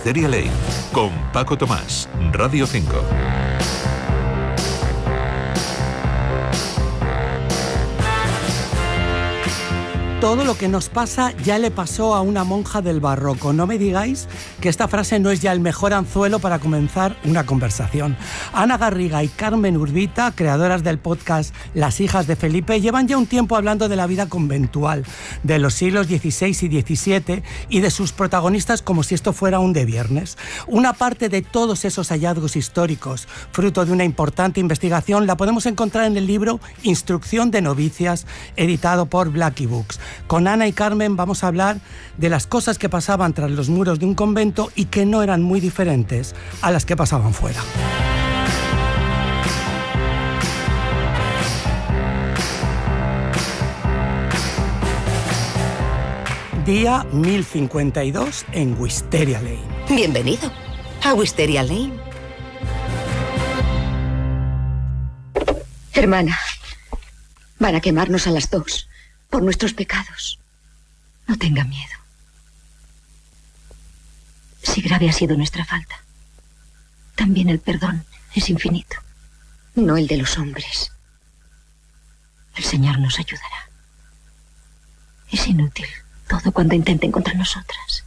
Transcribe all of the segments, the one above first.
Wisteria Lane, con Paco Tomás, Radio 5. Todo lo que nos pasa ya le pasó a una monja del barroco. No me digáis que esta frase no es ya el mejor anzuelo para comenzar una conversación. Ana Garriga y Carmen Urbita, creadoras del podcast Las hijas de Felipe, llevan ya un tiempo hablando de la vida conventual, de los siglos XVI y XVII y de sus protagonistas como si esto fuera un de viernes. Una parte de todos esos hallazgos históricos, fruto de una importante investigación, la podemos encontrar en el libro Instrucción de novicias, editado por Blackie Books. Con Ana y Carmen vamos a hablar de las cosas que pasaban tras los muros de un convento y que no eran muy diferentes a las que pasaban fuera. Día 1052 en Wisteria Lane. Bienvenido a Wisteria Lane. Hermana, van a quemarnos a las dos por nuestros pecados. No tenga miedo. Si grave ha sido nuestra falta, también el perdón es infinito. No el de los hombres. El Señor nos ayudará. Es inútil todo cuando intenten contra nosotras.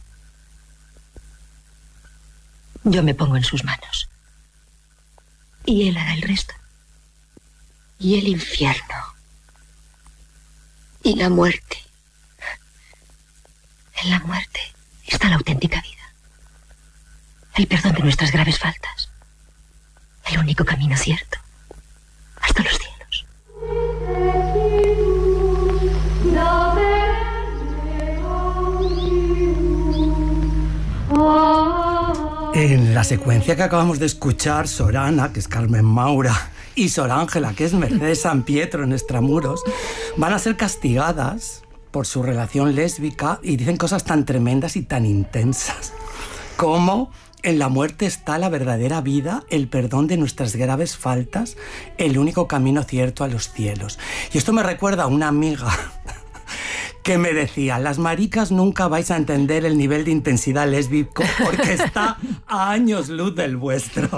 Yo me pongo en sus manos. Y Él hará el resto. Y el infierno. Y la muerte. En la muerte está la auténtica vida. El perdón de nuestras graves faltas. El único camino cierto. Hasta los cielos. En la secuencia que acabamos de escuchar, Sor Ana, que es Carmen Maura, y Sor Ángela, que es Mercedes San Pietro en Extramuros, van a ser castigadas por su relación lésbica y dicen cosas tan tremendas y tan intensas como: en la muerte está la verdadera vida, el perdón de nuestras graves faltas, el único camino cierto a los cielos. Y esto me recuerda a una amiga que me decía: las maricas nunca vais a entender el nivel de intensidad lésbico porque está a años luz del vuestro.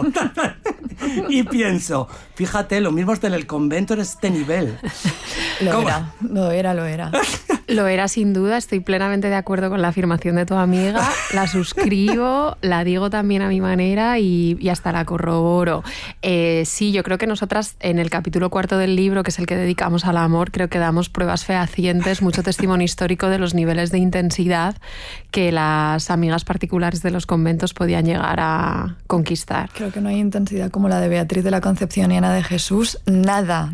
Y pienso, fíjate, lo mismo en el convento era este nivel. Lo era. Lo era sin duda, estoy plenamente de acuerdo con la afirmación de tu amiga, la suscribo, la digo también a mi manera y hasta la corroboro. Sí, yo creo que nosotras en el capítulo 4 del libro, que es el que dedicamos al amor, creo que damos pruebas fehacientes, mucho testimonio histórico de los niveles de intensidad que las amigas particulares de los conventos podían llegar a conquistar. Creo que no hay intensidad como la de Beatriz de la Concepción y Ana de Jesús. Nada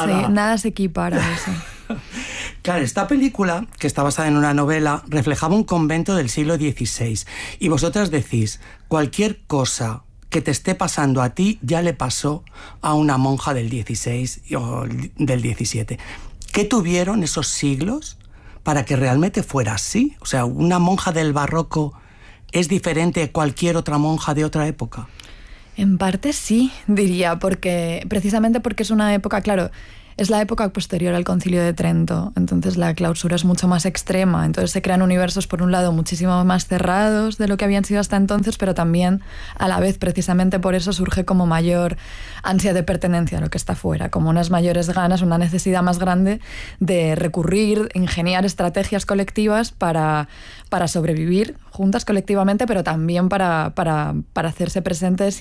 se equipara a eso. Claro, esta película, que está basada en una novela, reflejaba un convento del siglo XVI. Y vosotras decís, cualquier cosa que te esté pasando a ti ya le pasó a una monja del XVI o del XVII. ¿Qué tuvieron esos siglos para que realmente fuera así? O sea, ¿una monja del barroco es diferente a cualquier otra monja de otra época? En parte sí, diría, precisamente porque es una época, claro, es la época posterior al Concilio de Trento, entonces la clausura es mucho más extrema, entonces se crean universos por un lado muchísimo más cerrados de lo que habían sido hasta entonces, pero también a la vez precisamente por eso surge como mayor ansia de pertenencia a lo que está fuera, como unas mayores ganas, una necesidad más grande de recurrir, ingeniar estrategias colectivas para sobrevivir juntas colectivamente, pero también para hacerse presentes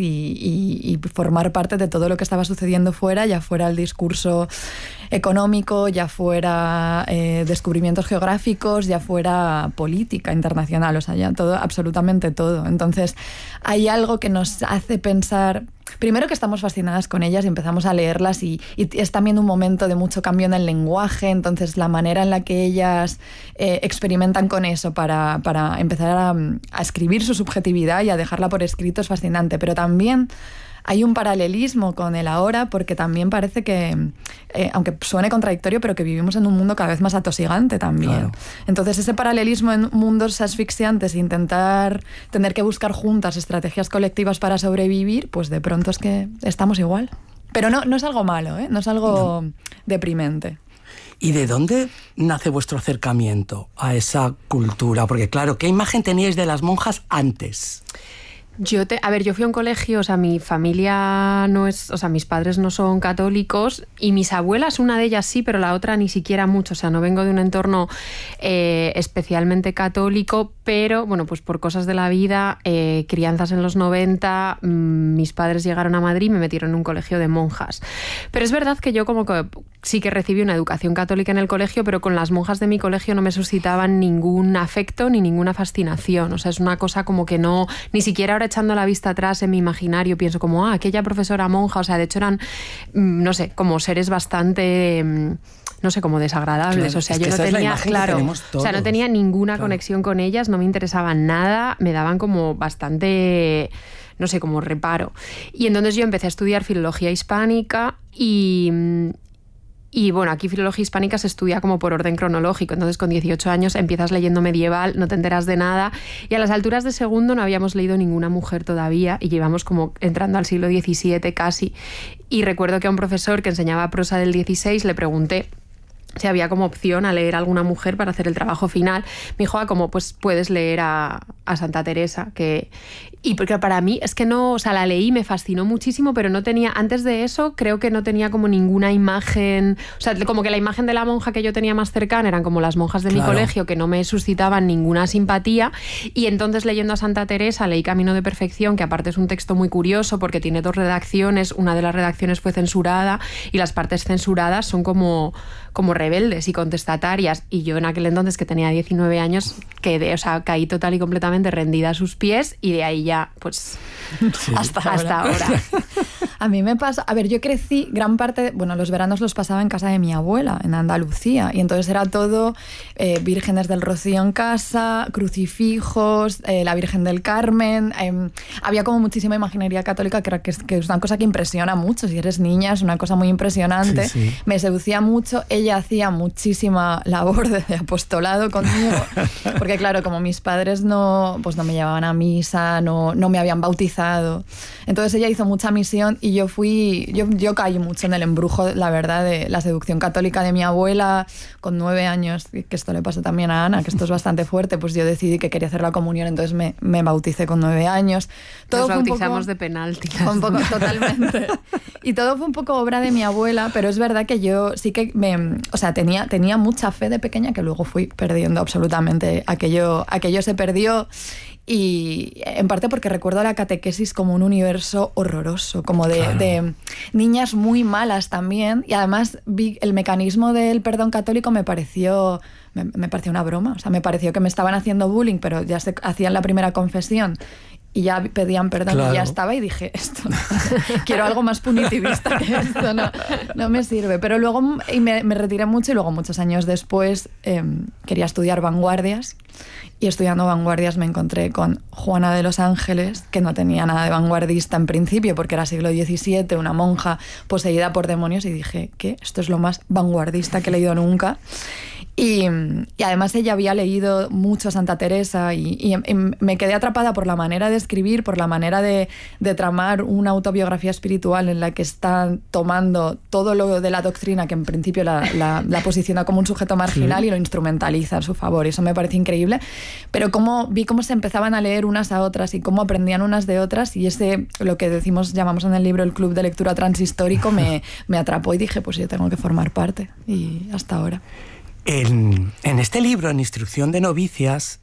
y formar parte de todo lo que estaba sucediendo fuera, ya fuera el discurso económico, ya fuera descubrimientos geográficos, ya fuera política internacional, o sea, ya todo, absolutamente todo. Entonces, hay algo que nos hace pensar, primero, que estamos fascinadas con ellas y empezamos a leerlas y es también un momento de mucho cambio en el lenguaje, entonces la manera en la que ellas experimentan con eso para empezar a escribir su subjetividad y a dejarla por escrito es fascinante, pero también hay un paralelismo con el ahora, porque también parece que, aunque suene contradictorio, pero que vivimos en un mundo cada vez más atosigante también. Claro. Entonces, ese paralelismo en mundos asfixiantes e intentar tener que buscar juntas estrategias colectivas para sobrevivir, pues de pronto es que estamos igual. Pero no es algo malo, no es algo deprimente. ¿Y de dónde nace vuestro acercamiento a esa cultura? Porque claro, ¿qué imagen teníais de las monjas antes? Yo fui a un colegio, o sea, mi familia no es, o sea, mis padres no son católicos y mis abuelas, una de ellas sí, pero la otra ni siquiera mucho, o sea, no vengo de un entorno especialmente católico, pero bueno, pues por cosas de la vida, crianzas en los 90, mis padres llegaron a Madrid y me metieron en un colegio de monjas. Pero es verdad que yo como que sí que recibí una educación católica en el colegio, pero con las monjas de mi colegio no me suscitaban ningún afecto ni ninguna fascinación, o sea, es una cosa como que no, ni siquiera ahora echando la vista atrás en mi imaginario pienso como, aquella profesora monja, o sea, de hecho eran, no sé, como seres bastante, no sé, como desagradables, claro, o sea, yo no tenía, o sea, no tenía ninguna conexión con ellas, no me interesaban nada, me daban como bastante, no sé, como reparo. Y entonces yo empecé a estudiar filología hispánica y bueno, aquí filología hispánica se estudia como por orden cronológico, entonces con 18 años empiezas leyendo medieval, no te enteras de nada, y a las alturas de segundo no habíamos leído ninguna mujer todavía y llevamos como entrando al siglo XVII casi. Y recuerdo que a un profesor que enseñaba prosa del XVI le pregunté si había como opción a leer a alguna mujer para hacer el trabajo final. Me dijo, como pues puedes leer a Santa Teresa, y porque para mí es que no, o sea, la leí, me fascinó muchísimo, pero no tenía, antes de eso creo que no tenía como ninguna imagen, o sea, como que la imagen de la monja que yo tenía más cercana eran como las monjas de mi colegio, que no me suscitaban ninguna simpatía, y entonces leyendo a Santa Teresa leí Camino de Perfección, que aparte es un texto muy curioso porque tiene 2 redacciones, una de las redacciones fue censurada y las partes censuradas son como rebeldes y contestatarias, y yo en aquel entonces que tenía 19 años quedé, o sea, caí total y completamente rendida a sus pies, y de ahí ya pues sí, hasta ahora. A mí me pasa, a ver, yo crecí gran parte, bueno, los veranos los pasaba en casa de mi abuela, en Andalucía, y entonces era todo vírgenes del Rocío en casa, crucifijos, la Virgen del Carmen, había como muchísima imaginería católica que es una cosa que impresiona mucho, si eres niña es una cosa muy impresionante, sí, sí. Me seducía mucho, ella hacía muchísima labor de apostolado conmigo, porque claro, como mis padres no me llevaban a misa, no me habían bautizado, entonces ella hizo mucha misión y yo caí mucho en el embrujo, la verdad, de la seducción católica de mi abuela con 9 años, que esto le pasó también a Ana, que esto es bastante fuerte, pues yo decidí que quería hacer la comunión, entonces me bauticé con 9 años. Nos bautizamos de penalti. Un poco, totalmente. Y todo fue un poco obra de mi abuela, pero es verdad que yo sí que tenía mucha fe de pequeña que luego fui perdiendo absolutamente. Aquello se perdió. Y en parte porque recuerdo la catequesis como un universo horroroso, como de niñas muy malas también, y además vi el mecanismo del perdón católico, me pareció una broma, o sea, me pareció que me estaban haciendo bullying, pero ya se hacían la primera confesión y ya pedían perdón, claro. Y ya estaba, y dije, esto quiero algo más punitivista que esto, no me sirve. Pero luego me retiré mucho, y luego muchos años después quería estudiar vanguardias, y estudiando vanguardias me encontré con Juana de los Ángeles, que no tenía nada de vanguardista en principio porque era siglo XVII, una monja poseída por demonios, y dije, ¿qué? Esto es lo más vanguardista que he leído nunca. Y además ella había leído mucho a Santa Teresa y me quedé atrapada por la manera de escribir, por la manera de tramar una autobiografía espiritual en la que está tomando todo lo de la doctrina, que en principio la posiciona como un sujeto marginal, sí, y lo instrumentaliza a su favor. Eso me parece increíble. Pero vi cómo se empezaban a leer unas a otras y cómo aprendían unas de otras, y lo que llamamos en el libro el club de lectura transhistórico, me atrapó, y dije, pues yo tengo que formar parte, y hasta ahora. En este libro, en Instrucción de Novicias,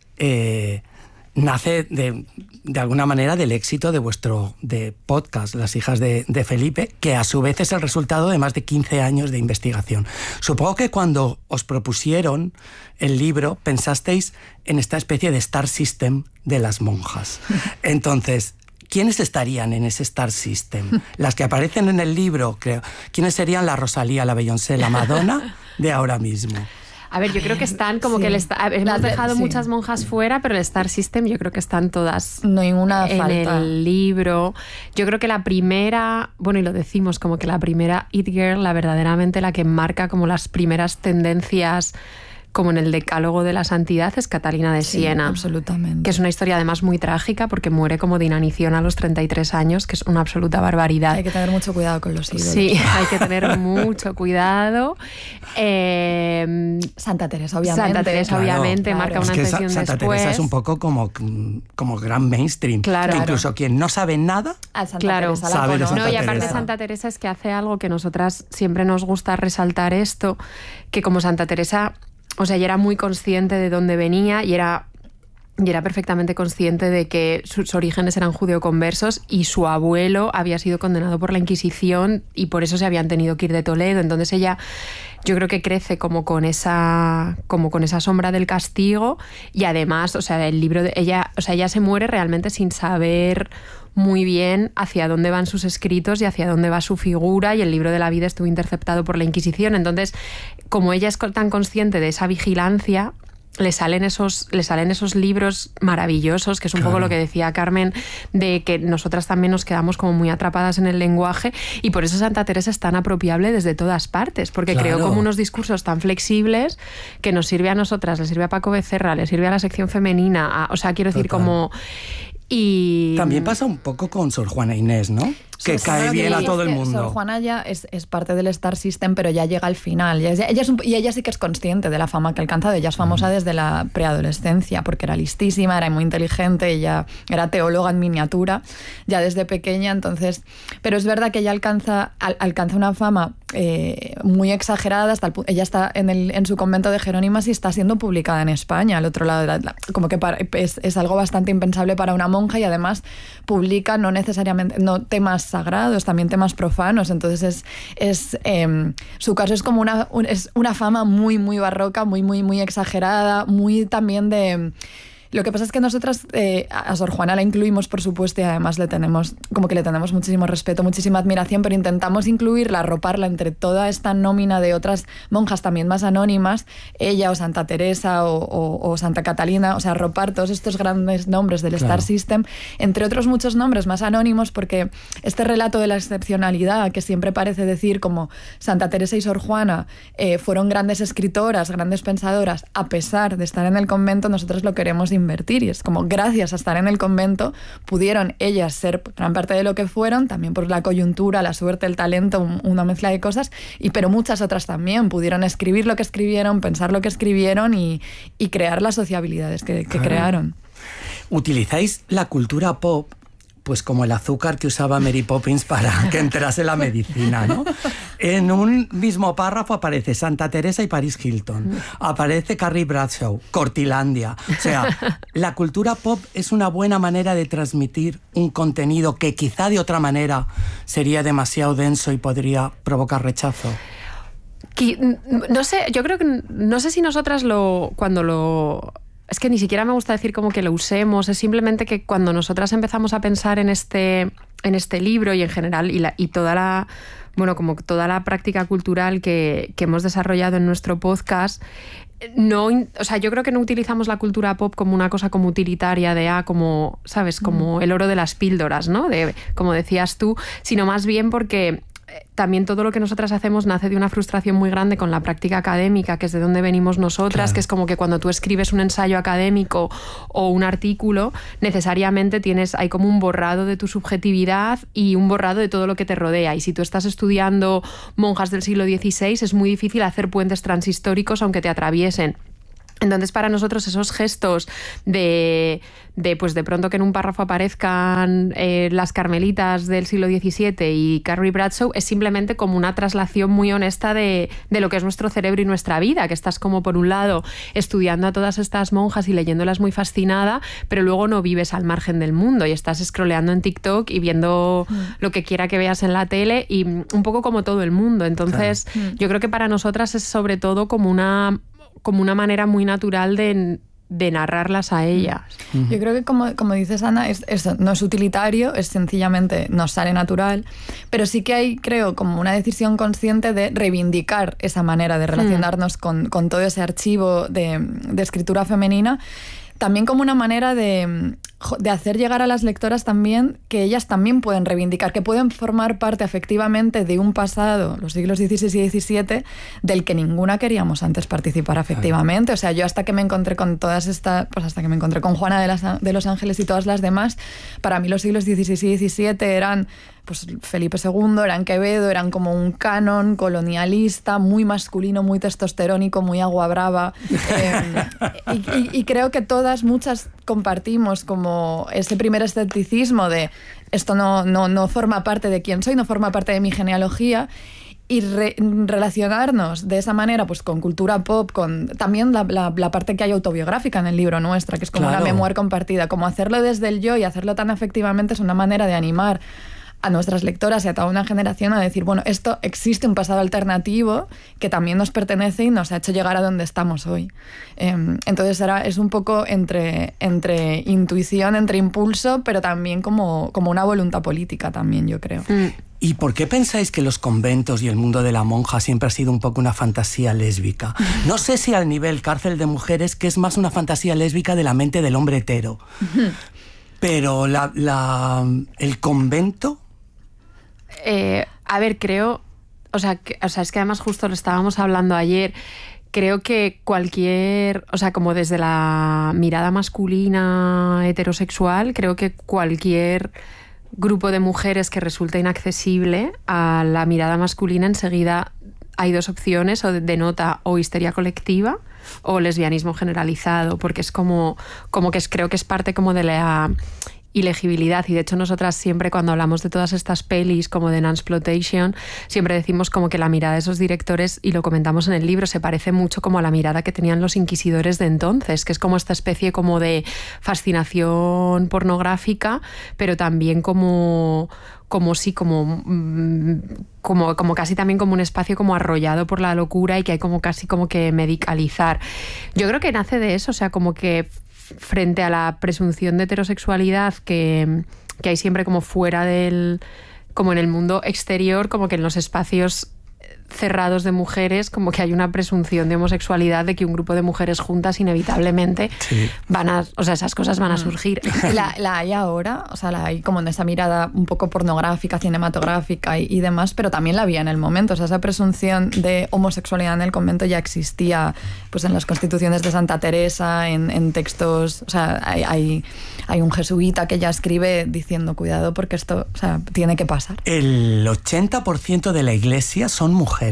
nace de alguna manera del éxito de vuestro podcast, Las hijas de Felipe, que a su vez es el resultado de más de 15 años de investigación. Supongo que cuando os propusieron el libro pensasteis en esta especie de Star System de las monjas. Entonces, ¿quiénes estarían en ese Star System? Las que aparecen en el libro, creo. ¿Quiénes serían la Rosalía, la Beyoncé, la Madonna de ahora mismo? A ver, yo creo que están como sí, que hemos dejado muchas monjas fuera, pero el Star System yo creo que están todas ninguna en falta. El libro. Yo creo que la primera, bueno, y lo decimos como que la primera It Girl, la verdaderamente la que marca como las primeras tendencias como en el Decálogo de la Santidad, es Catalina de Siena. Absolutamente. Que es una historia además muy trágica porque muere como de inanición a los 33 años, que es una absoluta barbaridad. Hay que tener mucho cuidado con los ídolos. Sí, hay que tener mucho cuidado. Santa Teresa, obviamente. Santa Teresa, obviamente, marca una antes y un Santa después. Teresa es un poco como gran mainstream. Claro. Que incluso quien no sabe nada A Santa claro, Teresa la sabe de conoce. Santa No, y aparte Teresa. Santa Teresa es que hace algo que nosotras siempre nos gusta resaltar esto, que como Santa Teresa, o sea, ella era muy consciente de dónde venía y era perfectamente consciente de que sus orígenes eran judeoconversos y su abuelo había sido condenado por la Inquisición y por eso se habían tenido que ir de Toledo. Entonces ella, yo creo que crece como con esa sombra del castigo y además, o sea, el libro de ella, o sea, ella se muere realmente sin saber muy bien hacia dónde van sus escritos y hacia dónde va su figura, y el libro de la vida estuvo interceptado por la Inquisición. Entonces, como ella es tan consciente de esa vigilancia, le salen esos libros maravillosos, que es un poco lo que decía Carmen, de que nosotras también nos quedamos como muy atrapadas en el lenguaje, y por eso Santa Teresa es tan apropiable desde todas partes, porque creó como unos discursos tan flexibles que nos sirve a nosotras, le sirve a Paco Becerra, le sirve a la sección femenina, o sea, quiero decir, como... Y también pasa un poco con Sor Juana Inés, ¿no? Que cae bien a todo el mundo. Sor Juana ya es parte del Star System, pero ya llega al final. Y ella sí que es consciente de la fama que ha alcanzado. Ella es famosa desde la preadolescencia, porque era listísima, era muy inteligente, ella era teóloga en miniatura, ya desde pequeña. Entonces, pero es verdad que ella alcanza una fama muy exagerada. Ella está en su convento de Jerónimas y está siendo publicada en España, al otro lado. Como que es algo bastante impensable para una monja, y además publica no necesariamente temas sagrados, también temas profanos. Entonces su caso es como una fama muy, muy barroca, muy, muy, muy exagerada, muy también de... Lo que pasa es que nosotras a Sor Juana la incluimos, por supuesto, y además le tenemos muchísimo respeto, muchísima admiración, pero intentamos incluirla, arroparla entre toda esta nómina de otras monjas también más anónimas, ella o Santa Teresa o Santa Catalina, o sea, arropar todos estos grandes nombres del Star System, entre otros muchos nombres más anónimos, porque este relato de la excepcionalidad que siempre parece decir como Santa Teresa y Sor Juana fueron grandes escritoras, grandes pensadoras, a pesar de estar en el convento, nosotros lo queremos invertir, y es como gracias a estar en el convento pudieron ellas ser gran parte de lo que fueron, también por la coyuntura, la suerte, el talento, una mezcla de cosas, pero muchas otras también pudieron escribir lo que escribieron, pensar lo que escribieron y crear las sociabilidades que crearon. ¿Utilizáis la cultura pop pues como el azúcar que usaba Mary Poppins para que entrase la medicina, ¿no? En un mismo párrafo aparece Santa Teresa y Paris Hilton, aparece Carrie Bradshaw, Cortilandia. O sea, la cultura pop es una buena manera de transmitir un contenido que quizá de otra manera sería demasiado denso y podría provocar rechazo. No sé, yo creo que no sé si nosotras es que ni siquiera me gusta decir como que lo usemos, es simplemente que cuando nosotras empezamos a pensar en este libro y en general y toda la práctica cultural que hemos desarrollado en nuestro podcast, o sea, yo creo que no utilizamos la cultura pop como una cosa como utilitaria como, ¿sabes? Como el oro de las píldoras, ¿no? Como decías tú, sino más bien porque también todo lo que nosotras hacemos nace de una frustración muy grande con la práctica académica, que es de donde venimos nosotras, claro. Que es como que cuando tú escribes un ensayo académico o un artículo, necesariamente hay como un borrado de tu subjetividad y un borrado de todo lo que te rodea. Y si tú estás estudiando monjas del siglo XVI, es muy difícil hacer puentes transhistóricos aunque te atraviesen. Entonces, para nosotros esos gestos de pronto que en un párrafo aparezcan las carmelitas del siglo XVII y Carrie Bradshaw es simplemente como una traslación muy honesta de lo que es nuestro cerebro y nuestra vida, que estás como por un lado estudiando a todas estas monjas y leyéndolas muy fascinada, pero luego no vives al margen del mundo y estás scrolleando en TikTok y viendo lo que quiera que veas en la tele y un poco como todo el mundo. Entonces, yo creo que para nosotras es sobre todo como una manera muy natural de narrarlas a ellas. Yo creo que, como dices, Ana, eso no es utilitario, es sencillamente nos sale natural, pero sí que hay, creo, como una decisión consciente de reivindicar esa manera de relacionarnos con todo ese archivo de escritura femenina, también como una manera de de hacer llegar a las lectoras también que ellas también pueden reivindicar, que pueden formar parte afectivamente de un pasado, los siglos XVI y XVII, del que ninguna queríamos antes participar afectivamente. O sea, yo hasta que me encontré con todas estas, pues hasta que me encontré con Juana de los Ángeles y todas las demás, para mí los siglos XVI y XVII eran pues Felipe II, eran Quevedo, eran como un canon colonialista, muy masculino, muy testosterónico, muy agua brava. Y creo que muchas compartimos como ese primer escepticismo de esto no forma parte de quién soy, no forma parte de mi genealogía. Y relacionarnos de esa manera pues con cultura pop, con también la parte que hay autobiográfica en el libro nuestra, que es como una memoria compartida, como hacerlo desde el yo y hacerlo tan afectivamente es una manera de animar a nuestras lectoras y a toda una generación a decir, bueno, esto existe un pasado alternativo que también nos pertenece y nos ha hecho llegar a donde estamos hoy. Entonces es un poco entre intuición, entre impulso, pero también como una voluntad política también, yo creo. ¿Y por qué pensáis que los conventos y el mundo de la monja siempre ha sido un poco una fantasía lésbica? No sé si al nivel cárcel de mujeres, que es más una fantasía lésbica de la mente del hombre hetero. Pero el convento... a ver, creo... O sea, es que además justo lo estábamos hablando ayer. Creo que cualquier... O sea, como desde la mirada masculina heterosexual, creo que cualquier grupo de mujeres que resulte inaccesible a la mirada masculina, enseguida hay dos opciones, o denota o histeria colectiva o lesbianismo generalizado, porque es como que creo que es parte como de la ilegibilidad. Y de hecho nosotras siempre, cuando hablamos de todas estas pelis como de Nansploitation, siempre decimos como que la mirada de esos directores, y lo comentamos en el libro, se parece mucho como a la mirada que tenían los inquisidores de entonces, que es como esta especie como de fascinación pornográfica, pero también como casi también como un espacio como arrollado por la locura, y que hay como casi como que medicalizar. Yo creo que nace de eso, o sea, como que frente a la presunción de heterosexualidad que hay siempre como fuera como en el mundo exterior, como que en los espacios cerrados de mujeres, como que hay una presunción de homosexualidad, de que un grupo de mujeres juntas inevitablemente esas cosas van a surgir. La hay ahora, o sea, la hay como en esa mirada un poco pornográfica, cinematográfica y demás, pero también la había en el momento. O sea, esa presunción de homosexualidad en el convento ya existía pues en las constituciones de Santa Teresa, en textos. O sea, hay un jesuita que ya escribe diciendo, cuidado, porque esto, o sea, tiene que pasar. El 80% de la iglesia son mujeres.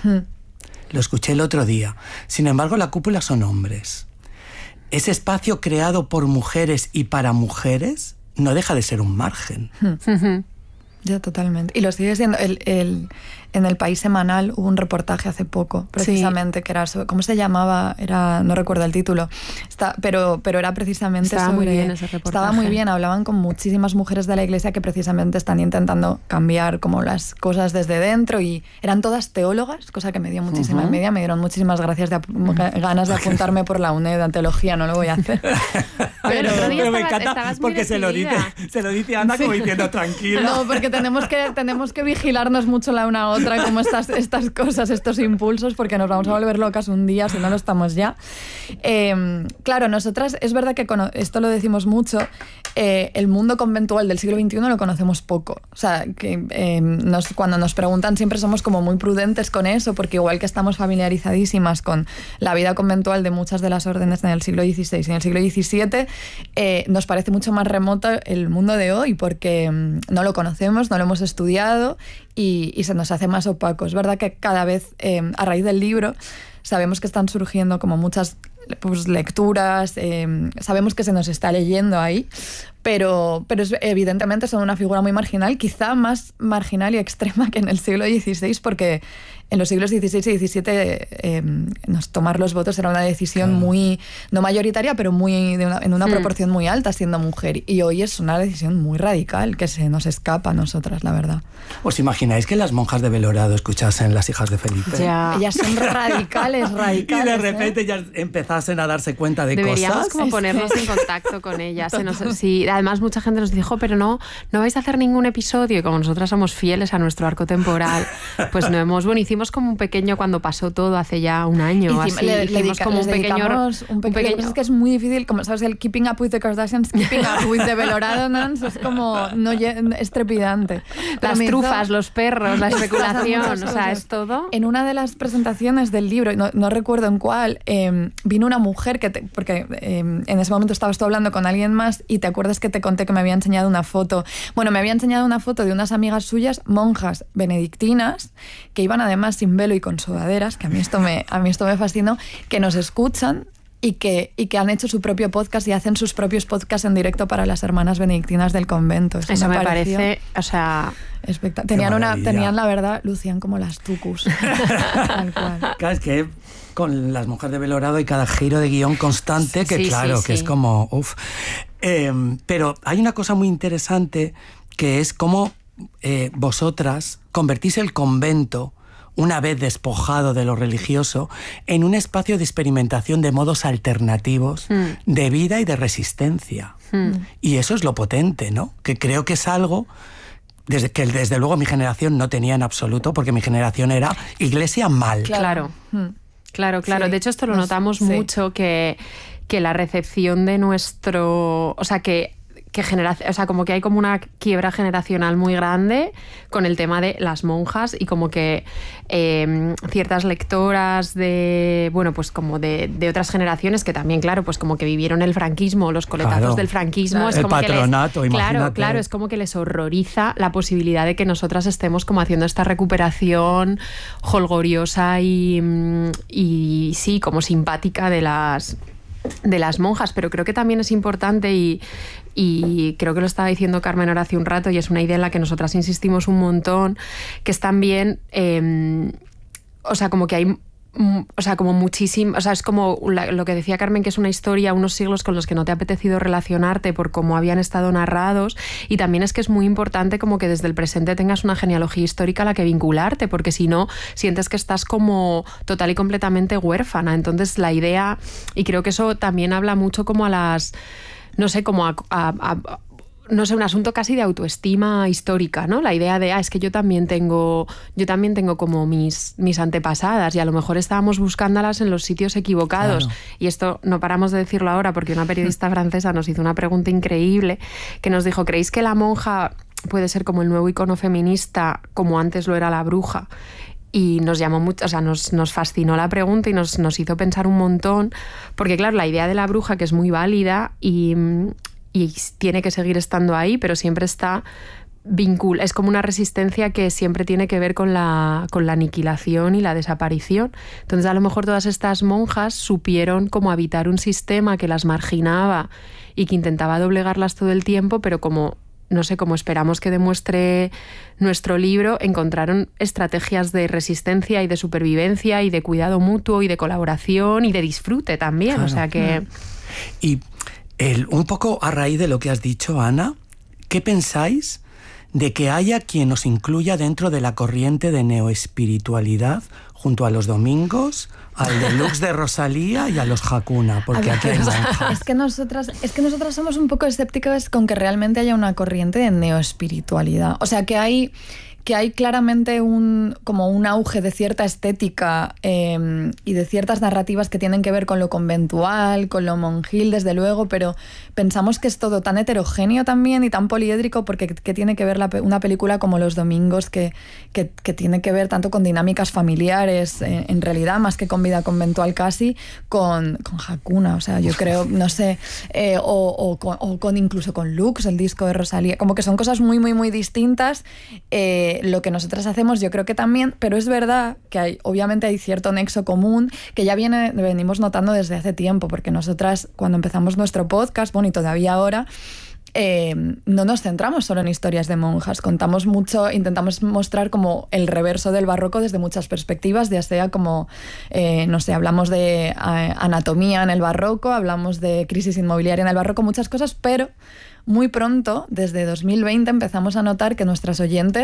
Lo escuché el otro día. Sin embargo, la cúpula son hombres. Ese espacio creado por mujeres y para mujeres no deja de ser un margen. Ya, totalmente. Y lo sigue siendo. En El País Semanal hubo un reportaje hace poco, precisamente, que era sobre, ¿cómo se llamaba? No recuerdo el título, pero era precisamente estaba muy bien ese reportaje. Estaba muy bien, hablaban con muchísimas mujeres de la iglesia que precisamente están intentando cambiar como las cosas desde dentro, y eran todas teólogas, cosa que me dio muchísima envidia, me dieron muchísimas ganas de apuntarme por la UNED en teología, no lo voy a hacer. pero me encanta porque se lo dice Ana como diciendo tranquila. No, porque tenemos que vigilarnos mucho la una a otra, como estas cosas, estos impulsos, porque nos vamos a volver locas un día si no lo estamos ya. Claro, nosotras, es verdad que esto lo decimos mucho, el mundo conventual del siglo XXI lo conocemos poco. O sea, que cuando nos preguntan siempre somos como muy prudentes con eso, porque igual que estamos familiarizadísimas con la vida conventual de muchas de las órdenes en el siglo XVI y en el siglo XVII, nos parece mucho más remoto el mundo de hoy, porque no lo conocemos, no lo hemos estudiado y se nos hace más opaco. Es verdad que cada vez, a raíz del libro, sabemos que están surgiendo como muchas lecturas, sabemos que se nos está leyendo ahí, pero evidentemente son una figura muy marginal, quizá más marginal y extrema que en el siglo XVI, porque en los siglos XVI y XVII tomar los votos era una decisión muy, no mayoritaria, pero en una proporción muy alta siendo mujer. Y hoy es una decisión muy radical que se nos escapa a nosotras, la verdad. ¿Os imagináis que las monjas de Belorado escuchasen Las hijas de Felipe? Ya. Ellas son radicales. Y de repente ya empezasen a darse cuenta de Deberíamos cosas. como ponernos en contacto con ellas. Sí, además mucha gente nos dijo, pero no vais a hacer ningún episodio, y como nosotras somos fieles a nuestro arco temporal, pues hicimos como un pequeño, cuando pasó todo hace ya un año, hicimos como un pequeño. Es que es muy difícil, como sabes, el Keeping Up with the Kardashians, Keeping Up with the Beloradonans, es como, es trepidante. Las trufas, los perros, la especulación, o sea, es todo. En una de las presentaciones del libro, no recuerdo en cuál, vino una mujer, porque en ese momento estabas tú hablando con alguien más y te acuerdas que te conté que me había enseñado una foto. Bueno, me había enseñado una foto de unas amigas suyas, monjas benedictinas, que iban además sin velo y con sudaderas, que a mí esto me fascinó, que nos escuchan y que han hecho su propio podcast y hacen sus propios podcasts en directo para las hermanas benedictinas del convento. Eso me parece, o sea... Tenían, la verdad, lucían como las tucus. Tal cual. Claro, es que con las monjas de Belorado hay cada giro de guión constante que que es como... Uf. Pero hay una cosa muy interesante que es cómo vosotras convertís el convento, una vez despojado de lo religioso, en un espacio de experimentación de modos alternativos de vida y de resistencia. Y eso es lo potente, ¿no? Que creo que es algo desde luego mi generación no tenía en absoluto, porque mi generación era iglesia mal. Claro. Sí. De hecho, esto lo notamos mucho, que la recepción de nuestro... O sea, como que hay como una quiebra generacional muy grande con el tema de las monjas, y como que ciertas lectoras de otras generaciones que también, claro, pues como que vivieron el franquismo, los coletazos del franquismo, es el como patronato, imagínate. Claro, es como que les horroriza la posibilidad de que nosotras estemos como haciendo esta recuperación holgoriosa y sí, como simpática de las monjas. Pero creo que también es importante, y creo que lo estaba diciendo Carmen ahora hace un rato, y es una idea en la que nosotras insistimos un montón, que es también, como que hay... O sea, como muchísimo... O sea, es como lo que decía Carmen, que es una historia, unos siglos con los que no te ha apetecido relacionarte por cómo habían estado narrados, y también es que es muy importante como que desde el presente tengas una genealogía histórica a la que vincularte, porque si no, sientes que estás como total y completamente huérfana. Entonces la idea, y creo que eso también habla mucho como a las... No sé, como no sé, un asunto casi de autoestima histórica, ¿no? La idea de, es que yo también tengo como mis antepasadas, y a lo mejor estábamos buscándolas en los sitios equivocados. Claro. Y esto no paramos de decirlo ahora, porque una periodista francesa nos hizo una pregunta increíble, que nos dijo, ¿creéis que la monja puede ser como el nuevo icono feminista, como antes lo era la bruja? Y nos llamó mucho, o sea, nos fascinó la pregunta y nos hizo pensar un montón, porque claro, la idea de la bruja, que es muy válida y tiene que seguir estando ahí, pero siempre está es como una resistencia que siempre tiene que ver con la aniquilación y la desaparición. Entonces, a lo mejor todas estas monjas supieron cómo habitar un sistema que las marginaba y que intentaba doblegarlas todo el tiempo, pero como esperamos que demuestre nuestro libro, encontraron estrategias de resistencia y de supervivencia y de cuidado mutuo y de colaboración y de disfrute también. Claro. O sea que... Y un poco a raíz de lo que has dicho, Ana, ¿qué pensáis de que haya quien nos incluya dentro de la corriente de neoespiritualidad junto a los domingos, al deluxe de Rosalía y a los Hakuna? Porque aquí hay monjas. Es que nosotras somos un poco escépticas con que realmente haya una corriente de neoespiritualidad. O sea, que hay claramente un auge de cierta estética y de ciertas narrativas que tienen que ver con lo conventual, con lo monjil, desde luego, pero pensamos que es todo tan heterogéneo también y tan poliédrico, porque que tiene que ver una película como Los Domingos, que tiene que ver tanto con dinámicas familiares, en realidad, más que con vida conventual casi, con Hakuna. O sea, yo creo, no sé, incluso con Lux, el disco de Rosalía, como que son cosas muy, muy, muy distintas. Lo que nosotras hacemos, yo creo que también, pero es verdad que obviamente hay cierto nexo común que ya venimos notando desde hace tiempo, porque nosotras, cuando empezamos nuestro podcast, y todavía ahora, no nos centramos solo en historias de monjas, contamos mucho, intentamos mostrar como el reverso del barroco desde muchas perspectivas, ya sea como, hablamos de anatomía en el barroco, hablamos de crisis inmobiliaria en el barroco, muchas cosas, pero muy pronto, desde 2020, empezamos a notar que nuestras oyentes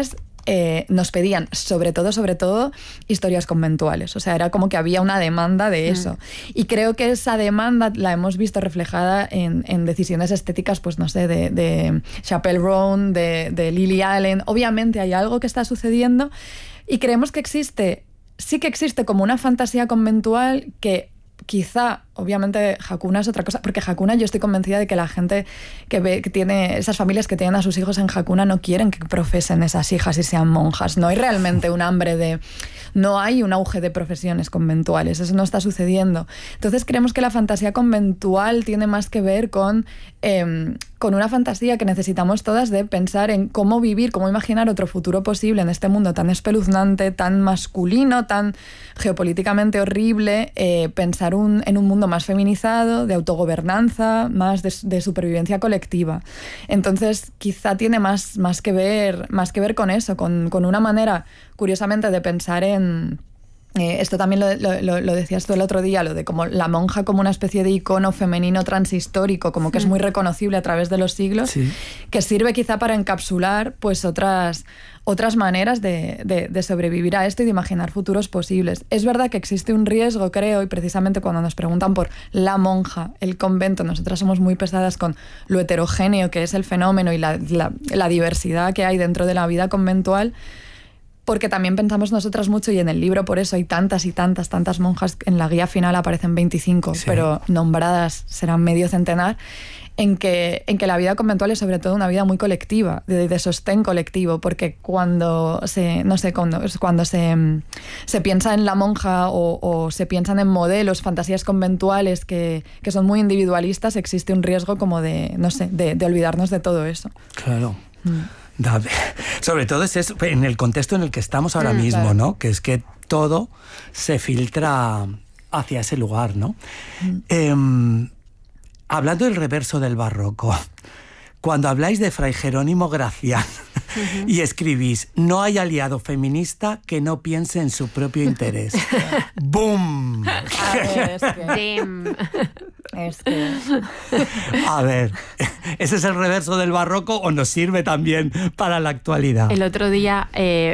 nos pedían sobre todo historias conventuales. O sea, era como que había una demanda de eso. Y creo que esa demanda la hemos visto reflejada en decisiones estéticas, pues no sé, de Chappell Roan, de Lily Allen. Obviamente hay algo que está sucediendo y creemos que sí que existe como una fantasía conventual que quizá, obviamente, Hakuna es otra cosa, porque Hakuna yo estoy convencida de que la gente que tiene, esas familias que tienen a sus hijos en Hakuna no quieren que profesen esas hijas y sean monjas. No hay realmente un hambre no hay un auge de profesiones conventuales, eso no está sucediendo. Entonces creemos que la fantasía conventual tiene más que ver con una fantasía que necesitamos todas de pensar en cómo vivir, cómo imaginar otro futuro posible en este mundo tan espeluznante, tan masculino, tan geopolíticamente horrible, pensar en un mundo más feminizado, de autogobernanza, más de supervivencia colectiva. Entonces quizá tiene más que ver con eso, con una manera, curiosamente, de pensar en... esto también lo decías tú el otro día, lo de como la monja como una especie de icono femenino transhistórico, como que es muy reconocible a través de los siglos, sí, que sirve quizá para encapsular pues otras maneras de sobrevivir a esto y de imaginar futuros posibles. Es verdad que existe un riesgo, creo, y precisamente cuando nos preguntan por la monja, el convento, nosotras somos muy pesadas con lo heterogéneo que es el fenómeno y la diversidad que hay dentro de la vida conventual, porque también pensamos nosotras mucho, y en el libro por eso hay tantas monjas, en la guía final aparecen 25, sí, pero nombradas serán medio centenar, en que la vida conventual es sobre todo una vida muy colectiva, de sostén colectivo, porque cuando se piensa en la monja o se piensan en modelos, fantasías conventuales que son muy individualistas, existe un riesgo como de olvidarnos de todo eso. Claro. Sobre todo es eso, en el contexto en el que estamos ahora mismo, claro, ¿no? Que es que todo se filtra hacia ese lugar, ¿no? Hablando del reverso del barroco, cuando habláis de Fray Jerónimo Gracián y escribís: no hay aliado feminista que no piense en su propio interés. ¡Bum! A ver, ¿ese es el reverso del barroco o nos sirve también para la actualidad? El otro día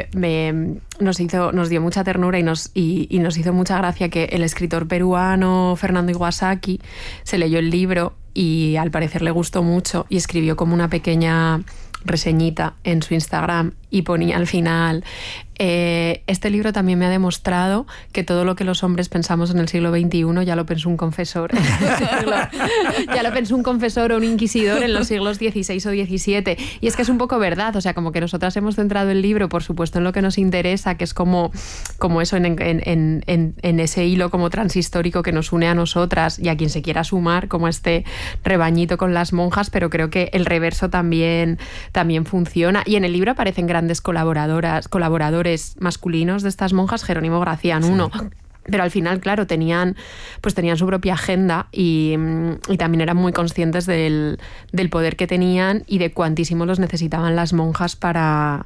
nos dio mucha ternura y nos hizo mucha gracia que el escritor peruano Fernando Iwasaki se leyó el libro y al parecer le gustó mucho y escribió como una pequeña reseñita en su Instagram y ponía al final: este libro también me ha demostrado que todo lo que los hombres pensamos en el siglo XXI ya lo pensó un confesor. Ya lo pensó un confesor o un inquisidor en los siglos XVI o XVII. Y es que es un poco verdad, o sea, como que nosotras hemos centrado el libro, por supuesto, en lo que nos interesa, que es como eso, en ese hilo como transhistórico que nos une a nosotras y a quien se quiera sumar, como este rebañito con las monjas, pero creo que el reverso también funciona. Y en el libro aparecen grandes colaboradores masculinos de estas monjas, Jerónimo Gracián, uno. Pero al final, claro, tenían su propia agenda y también eran muy conscientes del poder que tenían y de cuantísimo los necesitaban las monjas para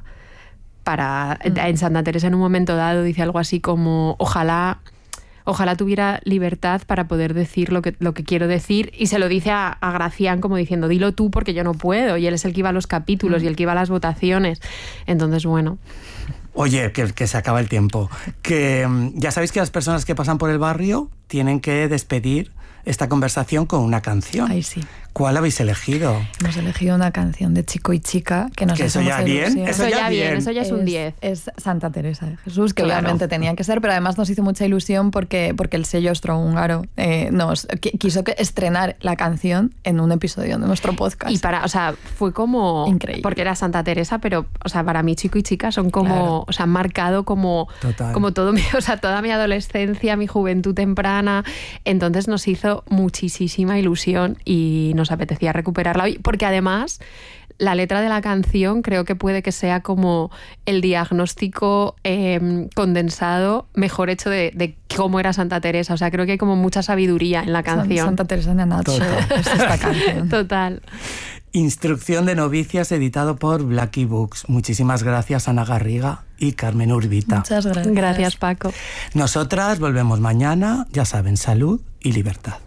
en Santa Teresa en un momento dado dice algo así como: ojalá tuviera libertad para poder decir lo que quiero decir, y se lo dice a Gracián como diciendo: dilo tú porque yo no puedo, y él es el que iba a los capítulos y el que iba a las votaciones. Entonces, bueno. Oye, que se acaba el tiempo. Que ya sabéis que las personas que pasan por el barrio tienen que despedir esta conversación con una canción. Ay, sí. ¿Cuál habéis elegido? Hemos elegido una canción de Chico y Chica que nos ¿Eso ya bien? Eso ya es un 10. Es Santa Teresa de Jesús, que claro, obviamente tenía que ser, pero además nos hizo mucha ilusión porque el sello austrohúngaro nos quiso estrenar la canción en un episodio de nuestro podcast. Y fue como... increíble. Porque era Santa Teresa, pero, para mí Chico y Chica son como... Claro. Han marcado como todo toda mi adolescencia, mi juventud temprana. Entonces nos hizo muchísima ilusión y nos apetecía recuperarla hoy, porque además la letra de la canción creo que puede que sea como el diagnóstico condensado mejor hecho de cómo era Santa Teresa. O sea, creo que hay como mucha sabiduría en la canción. Santa Teresa en a nutshell es esta canción. Total. Instrucción de novicias, editado por Blackie Books. Muchísimas gracias, Ana Garriga y Carmen Urbita. Muchas gracias. Gracias, Paco. Nosotras volvemos mañana, ya saben, salud y libertad.